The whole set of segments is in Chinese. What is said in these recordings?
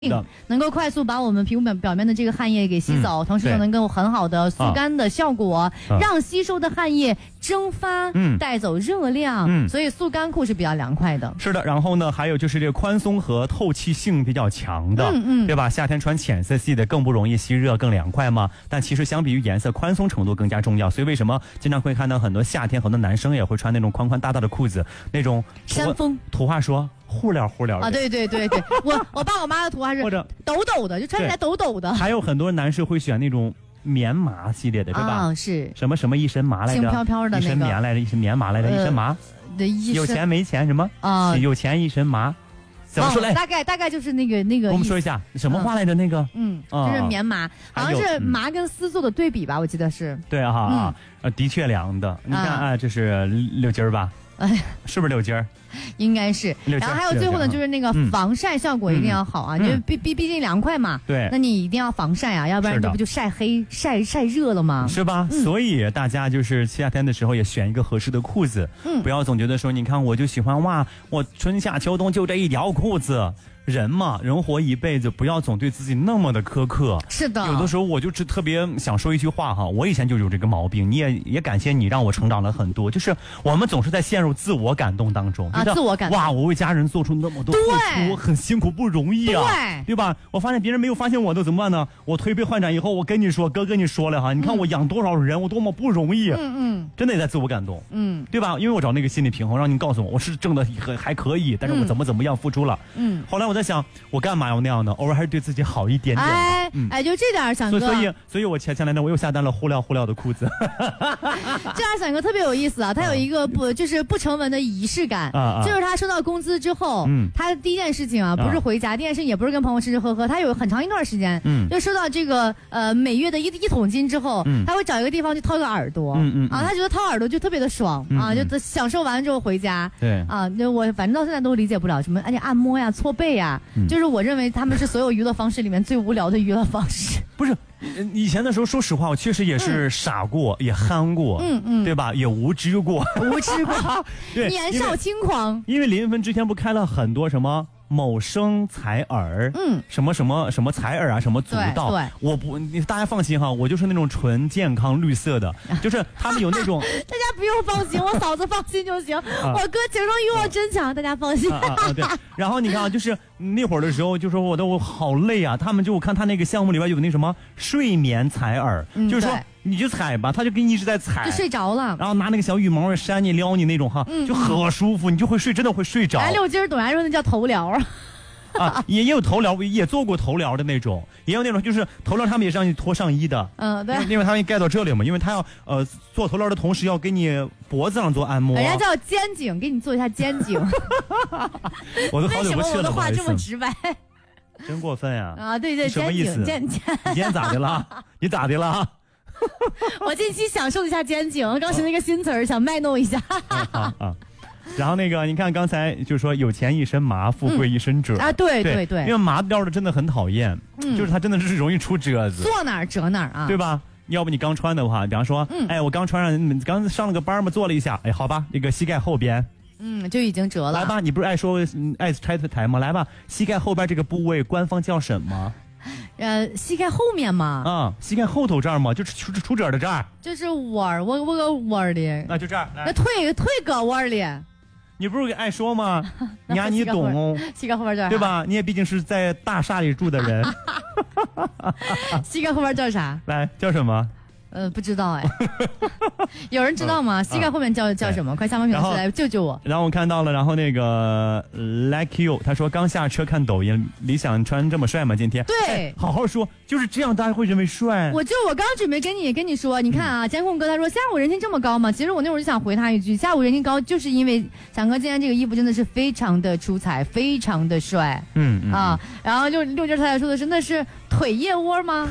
能够快速把我们皮肤表面的这个汗液给吸走，同时又能够很好的速干的效果，让吸收的汗液蒸发，带走热量，所以速干裤是比较凉快的。 是的，然后呢，还有就是这个宽松和透气性比较强的，对吧？夏天穿浅色系的更不容易吸热，更凉快嘛。但其实相比于颜色，宽松程度更加重要。所以为什么经常会看到很多夏天很多男生也会穿那种宽宽大大的裤子，那种山风， 土话说护料的啊，对，我爸我妈的图还是抖抖的，就穿起来抖抖的。 还有很多男士会选那种棉麻系列的，对吧？ 啊，是什么一身麻来着， 轻飘飘的一身棉来着，一身棉麻来着，一身麻。有钱没钱什么啊？有钱一身麻，怎么说来？ 大概就是那个。 我们说一下什么话来着？那个就是棉麻，好像是麻跟丝做的对比吧，我记得是。 对哈的确凉的。你看啊，这是6斤吧？是不是6斤？ 应该是。然后还有最后呢，就是那个防晒效果一定要好啊，就毕竟凉快嘛。对，那你一定要防晒啊，要不然这不就晒黑晒热了吗？ 是吧？所以大家就是夏天的时候也选一个合适的裤子，不要总觉得说，你看我就喜欢哇，我春夏秋冬就这一条裤子。人嘛，人活一辈子，不要总对自己那么的苛刻。 是的， 有的时候我就是特别想说一句话哈，我以前就有这个毛病，你也感谢你让我成长了很多。就是我们总是在陷入自我感动当中啊，自我感动。 哇，我为家人做出那么多付出，我很辛苦不容易啊，对吧？我发现别人没有发现我的怎么办呢？我推杯换盏以后，我跟你说，哥跟你说了哈，你看我养多少人，我多么不容易，真的也在自我感动，对吧？因为我找那个心理平衡，让你告诉我是挣的还可以，但是我怎么样付出了，后来我在想，我干嘛要那样呢？偶尔还是对自己好一点点。 就这点闪哥。 所以我前两天我又下单了护料的裤子。 这点闪哥特别有意思啊，他有一个不成文的仪式感，就是他收到工资之后，他第一件事情啊，不是回家，第一件事情也不是跟朋友吃吃喝喝，他有很长一段时间，就收到这个每月的一桶金之后，他会找一个地方去掏个耳朵，他觉得掏耳朵就特别的爽啊，就享受完之后回家，对啊，我反正到现在都理解不了什么按摩呀、搓背呀。就是我认为他们是所有娱乐方式里面最无聊的娱乐方式。 不是，以前的时候，说实话，我确实也是傻过，也憨过，对吧？也无知过， 对，年少轻狂。 因为林芬之前不开了很多什么某生采耳，什么采耳啊，什么足道，我不，大家放心哈，我就是那种纯健康绿色的，就是他们有那种， 大家不用放心，我嫂子放心就行，我哥情商欲望真强，大家放心。 对，然后你看啊，就是那会儿的时候，就说我好累啊，他们就我看他那个项目里边有那什么睡眠采耳，就是说。你就踩吧，他就给你一直在踩， 就睡着了， 然后拿那个小羽毛扇你撩你那种哈，就很舒服，你就会睡，真的会睡着。 6斤董然说那叫头疗啊，也有头疗，也做过头疗的那种，也有那种就是头疗他们也是让你脱上衣的， 对， 因为他们盖到这里嘛，因为他要做头疗的同时要给你脖子上做按摩， 人家叫肩颈，给你做一下肩颈。 我都好久不去了， 为什么我的话这么直白？ 真过分呀！ 啊，对， 什么意思？ 肩， 你今天咋的了？你咋的了？ 我近期享受一下肩颈，刚学了一个新词儿，想卖弄一下。 然后那个，你看刚才就说有钱一身麻，富贵一身褶啊，对， 因为麻料的真的很讨厌，就是它真的是容易出褶子， 坐哪儿折哪儿啊， 对吧？要不你刚穿的话，比方说，我刚穿上，刚上了个班嘛，做了一下，好吧，那个膝盖后边。 就已经折了。 来吧，你不是爱说爱拆台吗？来吧，膝盖后边这个部位官方叫什么？ 膝盖后面嘛。 膝盖后头这儿嘛，就是出褶的这儿。 就是窝个窝里。 那就这儿。 那腿搁窝里。 你不是爱说吗？你懂哦。 膝盖后边这儿。 对吧？你也毕竟是在大厦里住的人。 膝盖后边叫啥？ 来，叫什么？ 不知道有人知道吗？膝盖后面叫什么？快下方评论区来救救我。 然后我看到了，然后那个 Like You 他说刚下车看抖音，理想穿这么帅吗？今天对， 好好说，就是这样大家会认为帅。 我刚准备跟你说，你看啊，监控哥他说下午人气这么高嘛，其实我那会儿就想回他一句，下午人气高就是因为翔哥今天这个衣服真的是非常的出彩，非常的帅。然后就6斤他说的是那是腿腋窝吗？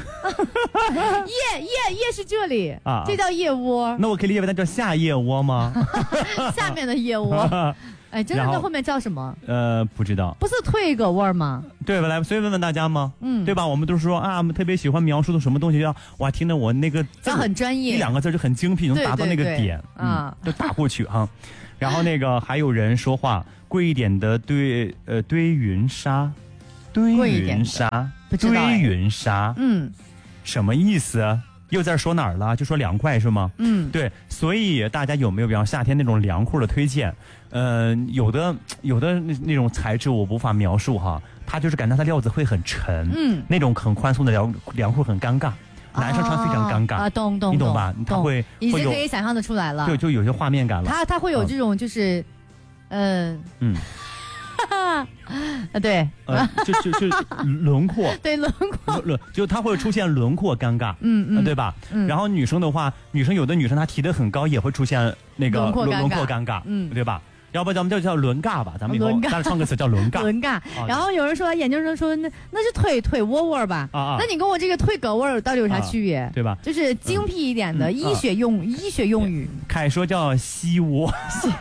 腋是这里啊，这叫腋窝。 那我可以理解为它叫下腋窝吗？ 下面的腋窝。真的，那后面叫什么？ 不知道。 不是退个窝吗？ 对吧？来，所以问问大家吗？对吧？我们都说啊，我们特别喜欢描述的什么东西，哇，听得我那个字很专业 ，1-2个字就很精辟，能达到那个点就打过去哈。然后那个还有人说话贵一点的堆云纱。 堆云纱，堆云纱，什么意思？又在说哪儿了？就说凉快是吗？对，所以大家有没有比方夏天那种凉裤的推荐？有的那种材质我无法描述哈，它就是感觉它的料子会很沉，那种很宽松的凉裤很尴尬。男生穿非常尴尬啊，懂， 你懂吧？他会已经可以想象的出来了， 就有些画面感了。 他会有这种就是，对， 就轮廓， 对轮廓， 就它会出现轮廓尴尬，对吧？然后女生的话，有的女生她提得很高，也会出现那个轮廓尴尬，对吧？要不咱们就叫轮尬吧，咱们以后咱创个词叫轮尬。 轮尬。然后有人说，研究生说那是腿窝窝吧？那你跟我这个腿胳窝到底有啥区别？ 对吧？ 就是精辟一点的医学用语。 凯说叫膝窝，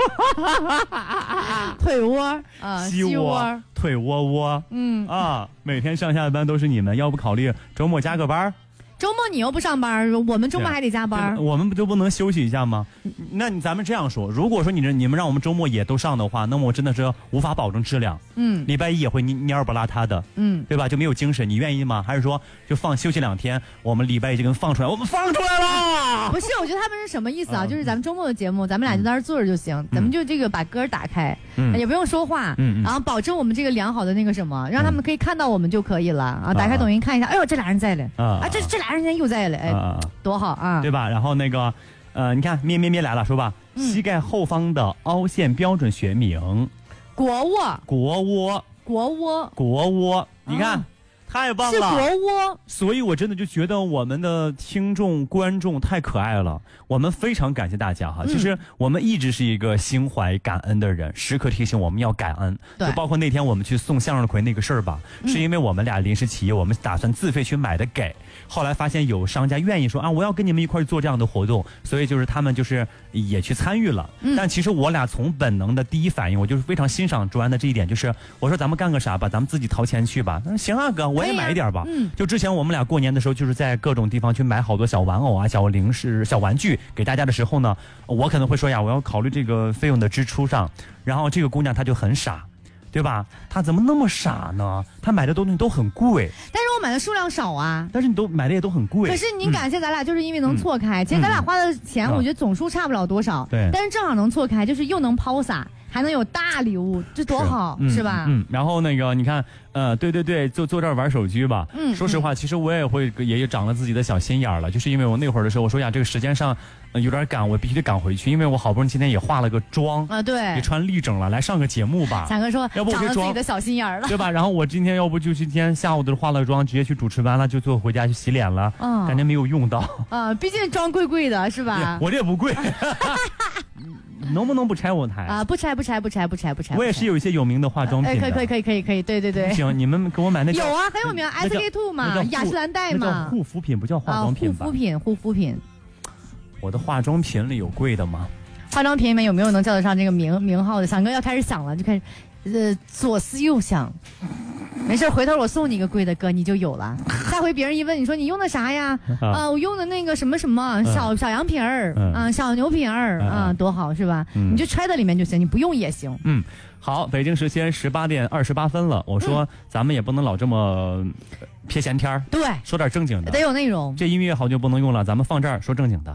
腿窝啊， 膝窝，腿窝，每天上下班都是你们，要不考虑周末加个班？ 周末你又不上班，我们周末还得加班， 我们不就不能休息一下吗？那咱们这样说，如果说你们让我们周末也都上的话，那么我真的是无法保证质量。礼拜一也会蔫儿不拉塌的，对吧？就没有精神，你愿意吗？还是说就休息2天，我们礼拜一就跟放出来，我们放出来了？ 不是，我觉得他们是什么意思啊？就是咱们周末的节目，咱们俩就在那儿坐着就行，咱们就这个把歌打开，也不用说话，然后保证我们这个良好的那个什么，让他们可以看到我们就可以了啊！打开抖音看一下，哎呦，这俩人在了啊！这俩人又在了，哎，多好啊， 对吧？然后那个，你看咩来了，说吧，膝盖后方的凹陷标准学名， 国窝， 你看。太棒了， 是国窝， 所以我真的就觉得我们的听众观众太可爱了，我们非常感谢大家哈。其实我们一直是一个心怀感恩的人，时刻提醒我们要感恩。就包括那天我们去送向日葵那个事儿吧，是因为我们俩临时起意，我们打算自费去买的给，后来发现有商家愿意说啊，我要跟你们一块做这样的活动，所以就是他们就是也去参与了。但其实我俩从本能的第一反应，我就是非常欣赏卓安的这一点，就是我说咱们干个啥吧，咱们自己掏钱去吧。行啊哥，我也买一点吧。就之前我们俩过年的时候，就是在各种地方去买好多小玩偶啊、小零食、小玩具给大家的时候呢，我可能会说呀，我要考虑这个费用的支出上。然后这个姑娘她就很傻，对吧？她怎么那么傻呢？她买的东西都很贵， 但是我买的数量少啊。 但是你都买的也都很贵。 可是你感谢咱俩，就是因为能错开。其实咱俩花的钱，我觉得总数差不了多少。 对。 但是正好能错开，就是又能抛洒，还能有大礼物，这多好，是吧？ 然后那个你看，对，坐这儿玩手机吧。说实话，其实我也长了自己的小心眼了，就是因为我那会儿的时候，我说呀，这个时间上有点赶，我必须得赶回去，因为我好不容易今天也化了个妆啊， 对， 也穿立整了，来上个节目吧。 强哥说， 要不我长了自己的小心眼了， 对吧？然后我今天要不就今天下午都化了妆，直接去主持完了就坐回家去洗脸了，感觉没有用到毕竟妆贵的是吧？ 我这也不贵。能不能不拆我台啊？ 不拆。 我也是有一些有名的化妆品的。 可以，对。 行，你们给我买那有啊，很有名 SK-II 嘛，雅诗兰黛嘛， 那叫护肤品，不叫化妆品吧？ 护肤品。 我的化妆品里有贵的吗？ 化妆品里面有没有能叫得上这个名号的？翔哥要开始想了，就开始左思右想。没事，回头我送你一个贵的，哥你就有了。下回别人一问你说你用的啥呀？我用的那个什么小羊皮儿小牛皮儿多好是吧？你就揣在里面就行，你不用也行。 好，北京时间18点28分了。我说咱们也不能老这么撇闲天儿， 对， 说点正经的， 得有内容。 这音乐好久不能用了，咱们放这儿说正经的。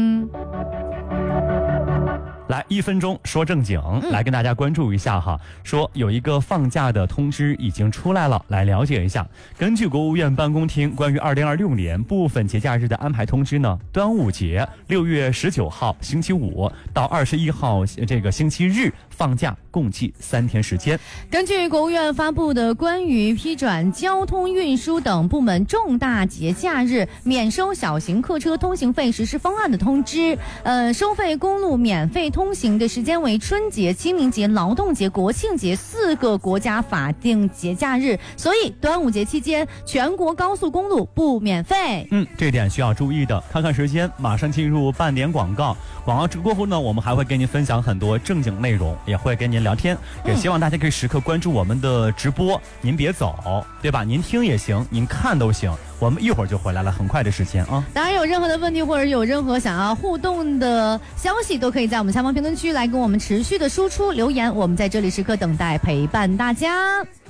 来1分钟说正经，来跟大家关注一下哈。说有一个放假的通知已经出来了，来了解一下。根据国务院办公厅关于2026年部分节假日的安排通知呢，端午节6月19号星期五到21号这个星期日放假，共计3天时间。 根据国务院发布的关于批转交通运输等部门重大节假日免收小型客车通行费实施方案的通知，收费公路免费通行的时间为春节、清明节、劳动节、国庆节4个国家法定节假日，所以端午节期间全国高速公路不免费。 这点需要注意的。看看时间，马上进入半点广告。广告过后呢，我们还会跟您分享很多正经内容，也会跟您聊天，也希望大家可以时刻关注我们的直播。您别走，对吧？您听也行，您看都行。我们一会儿就回来了，很快的时间啊。 当然有任何的问题或者有任何想要互动的消息，都可以在我们下方评论区来跟我们持续的输出留言，我们在这里时刻等待陪伴大家。